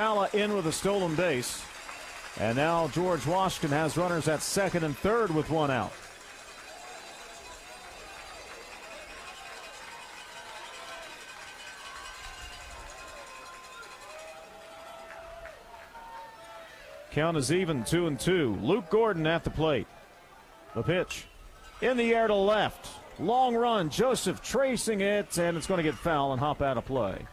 Fowler in with a stolen base. And now George Washington has runners at second and third with one out. Count is even, 2-2. Luke Gordon at the plate. The pitch in the air to left. Long run. Joseph tracing it, and it's going to get foul and hop out of play.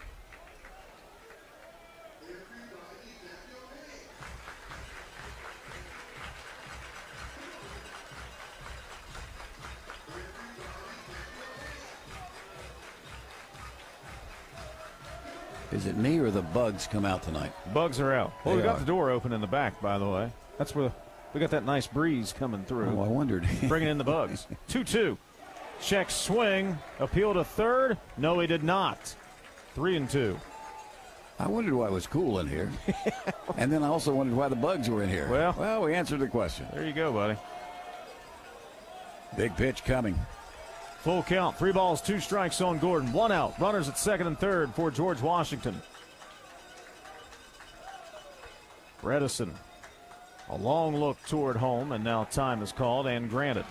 Is it me or the Bugs come out tonight? Bugs are out. Well, They we got are. the door open in the back, by the way. That's where we got that nice breeze coming through. Oh, I wondered. Bringing in the Bugs. 2-2. Check swing. Appeal to third. No, he did not. 3-2. I wondered why it was cool in here. And then I also wondered why the Bugs were in here. Well, we answered the question. There you go, buddy. Big pitch coming. Full count. 3 balls, 2 strikes on Gordon. 1 out. Runners at second and third for George Washington. Bredesen. A long look toward home, and now time is called and granted.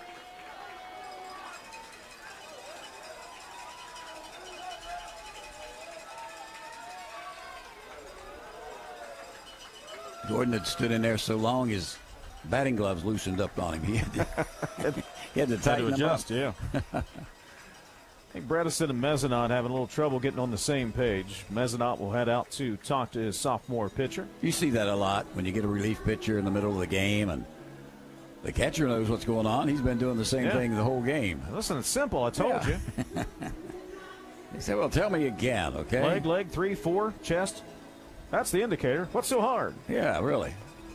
Gordon had stood in there so long his batting gloves loosened up on him. He had to tighten them adjust, up. yeah. I think Bredesen and Mezzanot having a little trouble getting on the same page. Mezzanot will head out to talk to his sophomore pitcher. You see that a lot when you get a relief pitcher in the middle of the game and the catcher knows what's going on. He's been doing the same thing the whole game. Listen, it's simple. I told you. He said, well, tell me again, okay? Leg, 3, 4, chest. That's the indicator. What's so hard? Yeah, really.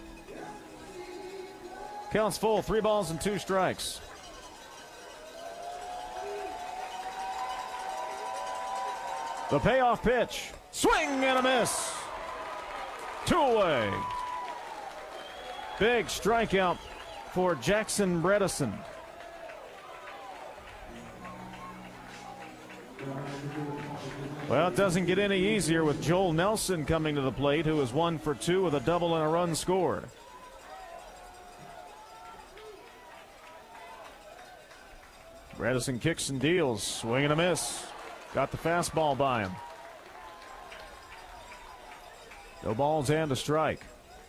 Counts full, 3 balls and 2 strikes. The payoff pitch. Swing and a miss. 2 away. Big strikeout for Jackson Bredesen. Well, it doesn't get any easier with Joel Nelson coming to the plate, who is 1 for 2 with a double and a run scored. Bredesen kicks and deals. Swing and a miss. Got the fastball by him. No balls and a strike.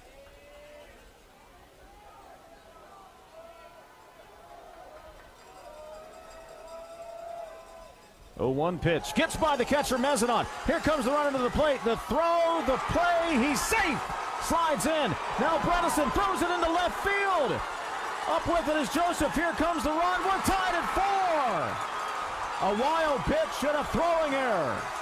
Oh, 1 pitch. Gets by the catcher, Mezzanot. Here comes the runner to the plate. The throw, the play. He's safe. Slides in. Now Bredesen throws it into left field. Up with it is Joseph. Here comes the run. We're tied at 4. A wild pitch and a throwing error.